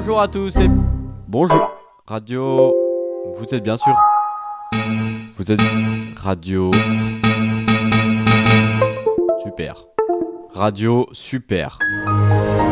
Bonjour à tous et bonjour. Radio. Vous êtes bien sûr. Vous êtes radio. Super. Radio super.